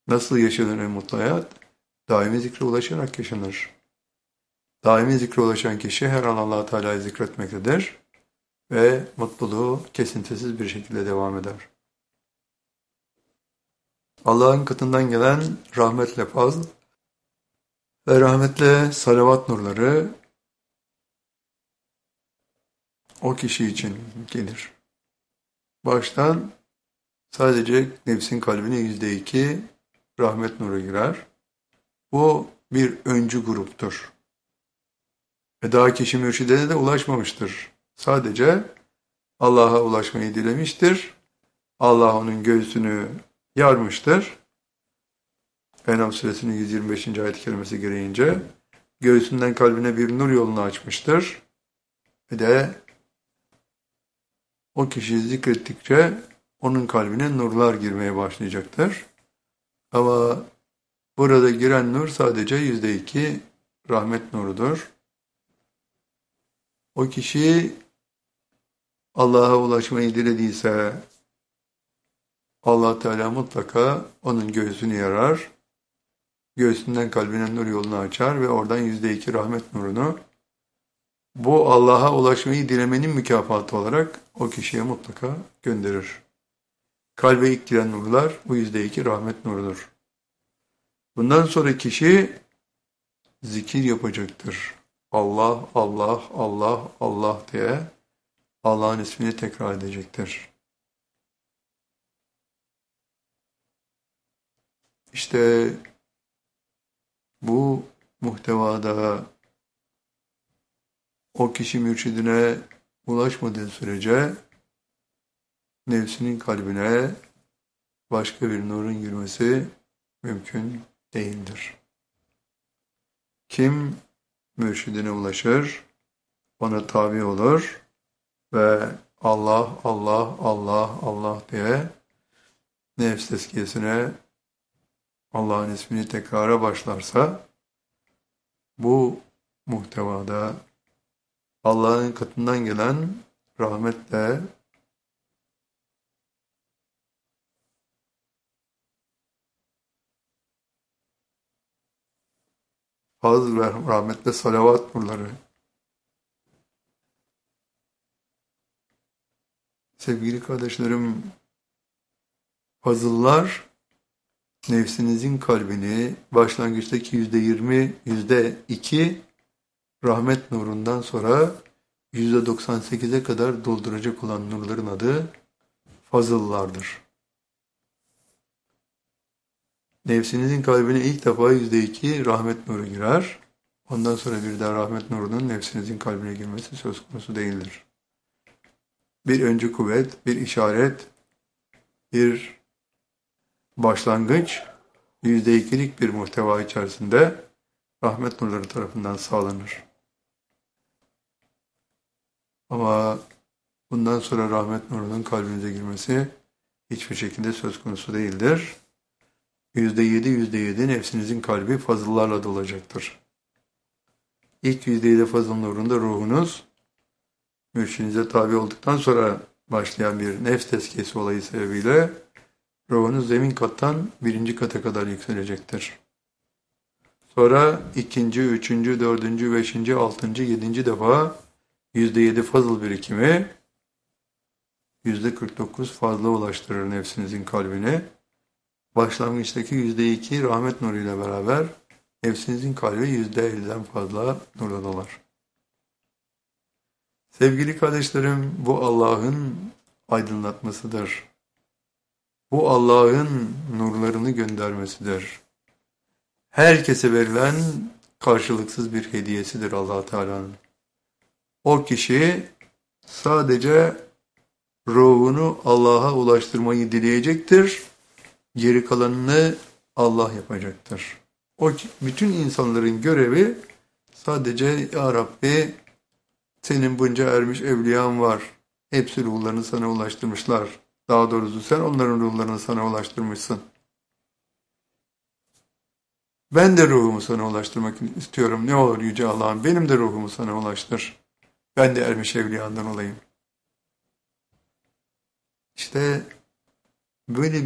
Nasıl yaşanır en mutlu hayat? Daimi zikre ulaşarak yaşanır. Daimi zikre ulaşan kişi her an Allah-u Teala'yı zikretmektedir ve mutluluğu kesintisiz bir şekilde devam eder. Allah'ın katından gelen rahmetle fazl ve rahmetle salavat nurları o kişi için gelir. Baştan sadece nefsin kalbine %2 rahmet nuru girer. Bu bir öncü gruptur. Ve daha kişi mürşidine de ulaşmamıştır. Sadece Allah'a ulaşmayı dilemiştir. Allah onun göğsünü yarmıştır. Enam suresinin 125. ayet-i kerimesi gereğince göğsünden kalbine bir nur yolunu açmıştır. Ve de o kişiyi zikrettikçe onun kalbine nurlar girmeye başlayacaktır. Ama burada giren nur sadece %2 rahmet nurudur. O kişi Allah'a ulaşmayı dilediyse Allah Teala mutlaka onun göğsünü yarar, göğsünden kalbine nur yolunu açar ve oradan %2 rahmet nurunu bu Allah'a ulaşmayı dilemenin mükafatı olarak o kişiye mutlaka gönderir. Kalbe ilk giren nurlar bu %2 rahmet nurudur. Bundan sonra kişi zikir yapacaktır. Allah, Allah, Allah, Allah diye Allah'ın ismini tekrar edecektir. İşte bu muhtevada o kişi mürşidine ulaşmadığı sürece nefsinin kalbine başka bir nurun girmesi mümkün değildir. Kim mürşidine ulaşır, ona tabi olur ve Allah, Allah, Allah, Allah diye nefs tezkiyesine Allah'ın ismini tekrara başlarsa, bu muhtevada Allah'ın katından gelen rahmetle fazl ve rahmetle salavat nurları. Sevgili kardeşlerim, fazıllar nefsinizin kalbini başlangıçtaki %20, %2 rahmet nurundan sonra %98'e kadar dolduracak olan nurların adı fazıllardır. Nefsinizin kalbine ilk defa %2 rahmet nuru girer. Ondan sonra bir daha rahmet nurunun nefsinizin kalbine girmesi söz konusu değildir. Bir öncü kuvvet, bir işaret, bir başlangıç, %2'lik bir muhteva içerisinde rahmet nurları tarafından sağlanır. Ama bundan sonra rahmet nurunun kalbinize girmesi hiçbir şekilde söz konusu değildir. %7 nefsinizin kalbi fazıllarla dolacaktır. İlk %7 fazıl nurunda ruhunuz mürşidinize tabi olduktan sonra başlayan bir nefs tezkiyesi olayı sebebiyle ruhunuz zemin kattan birinci kata kadar yükselecektir. Sonra ikinci, üçüncü, dördüncü, beşinci, altıncı, yedinci defa %7 fazıl birikimi %49 fazla ulaştırır nefsinizin kalbine. Başlangıçtaki %2 rahmet nuruyla beraber nefsinizin kalbi %50'den fazla nurla dolar. Sevgili kardeşlerim, bu Allah'ın aydınlatmasıdır. Bu Allah'ın nurlarını göndermesidir. Herkese verilen karşılıksız bir hediyesidir Allah Teala'nın. O kişi sadece ruhunu Allah'a ulaştırmayı dileyecektir. Geri kalanını Allah yapacaktır. O bütün insanların görevi sadece Ya Rabbi senin bunca ermiş evliyan var. Hepsi ruhlarını sana ulaştırmışlar. Daha doğrusu sen onların ruhlarını sana ulaştırmışsın. Ben de ruhumu sana ulaştırmak istiyorum. Ne olur Yüce Allah'ım benim de ruhumu sana ulaştır. Ben de ermiş evliyandan olayım. İşte böyle